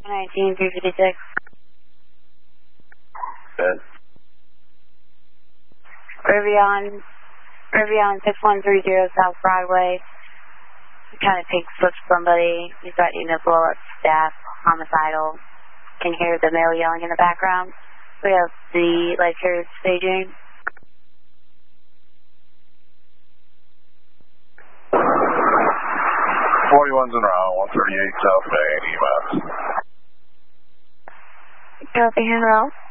119-356. Good. Rivian 6130 South Broadway. Kind of pink flipped somebody. He's threatening to blow up staff. Homicidal. Can hear the male yelling in the background. We have the light here staging. 41's en route, 138 South Bay, EMS. Copy, en route.